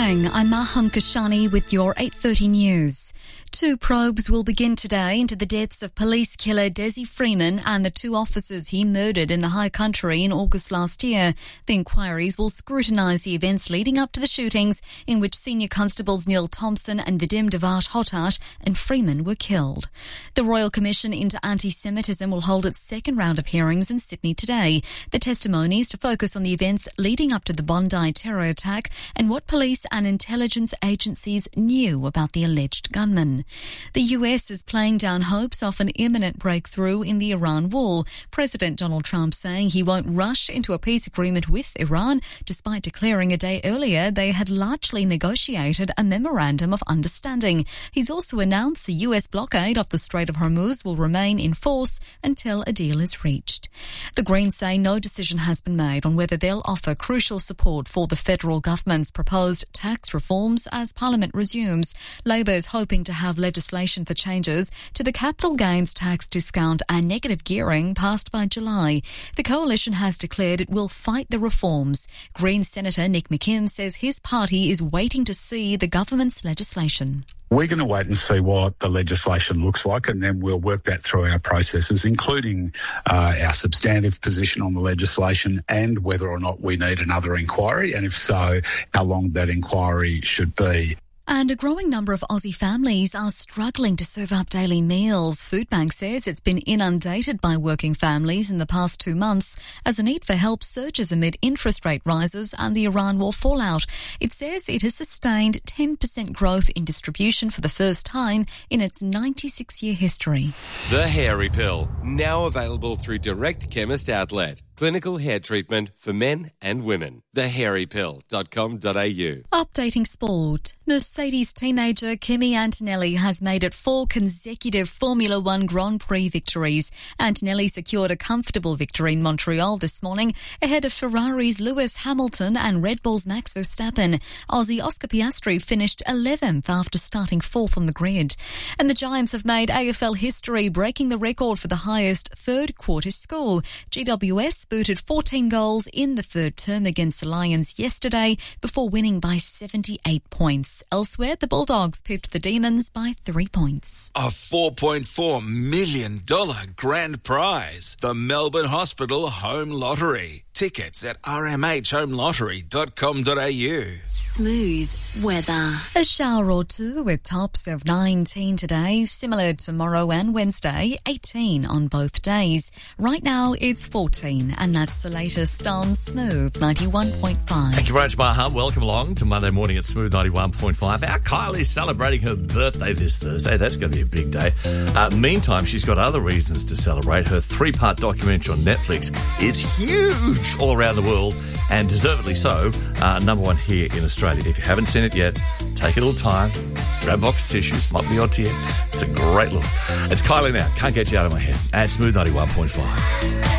morning, I'm Maham Kashani with your 8:30 news. 2 probes will begin today into the deaths of police killer Desi Freeman and the 2 officers he murdered in the High Country in August last year. The inquiries will scrutinise the events leading up to the shootings in which senior constables Neil Thompson and Vadim Devat Hotat and Freeman were killed. The Royal Commission into Anti-Semitism will hold its second round of hearings in Sydney today. The testimonies to focus on the events leading up to the Bondi terror attack and what police and intelligence agencies knew about the alleged gunman. The US is playing down hopes of an imminent breakthrough in the Iran war. President Donald Trump saying he won't rush into a peace agreement with Iran, despite declaring a day earlier they had largely negotiated a memorandum of understanding. He's also announced the US blockade of the Strait of Hormuz will remain in force until a deal is reached. The Greens say no decision has been made on whether they'll offer crucial support for the federal government's proposed tax reforms as Parliament resumes. Labor is hoping to have legislation for changes to the capital gains tax discount and negative gearing passed by July. The coalition has declared it will fight the reforms. Green Senator Nick McKim says his party is waiting to see the government's legislation. We're going to wait and see what the legislation looks like, and then we'll work that through our processes, including our substantive position on the legislation and whether or not we need another inquiry, and if so, how long that inquiry should be. And a growing number of Aussie families are struggling to serve up daily meals. Foodbank says it's been inundated by working families in the past 2 months as the need for help surges amid interest rate rises and the Iran war fallout. It says it has sustained 10% growth in distribution for the first time in its 96-year history. The Hairy Pill, now available through Direct Chemist Outlet. Clinical hair treatment for men and women. thehairypill.com.au. Updating sport. Mercedes teenager Kimi Antonelli has made it 4 consecutive Formula One Grand Prix victories. Antonelli secured a comfortable victory in Montreal this morning ahead of Ferrari's Lewis Hamilton and Red Bull's Max Verstappen. Aussie Oscar Piastri finished 11th after starting 4th on the grid. And the Giants have made AFL history, breaking the record for the highest third quarter score. GWS booted 14 goals in the third term against the Lions yesterday before winning by 78 points. Elsewhere, the Bulldogs pipped the Demons by 3 points. A $4.4 million grand prize. The Melbourne Hospital Home Lottery. Tickets at rmhhomelottery.com.au. Smooth weather. A shower or two with tops of 19 today, similar tomorrow and Wednesday, 18 on both days. Right now it's 14, and that's the latest on Smooth 91.5. Thank you very much, Maham. Welcome along to Monday morning at Smooth 91.5. Our Kylie's celebrating her birthday this Thursday. That's going to be a big day. Meantime, she's got other reasons to celebrate. Her 3-part documentary on Netflix is huge all around the world, and deservedly so. Number 1 here in Australia. If you haven't seen it yet, take a little time, grab a box of tissues, mop the odd tear. It's a great look. It's Kylie now. Can't get you out of my head. At Smooth 91.5.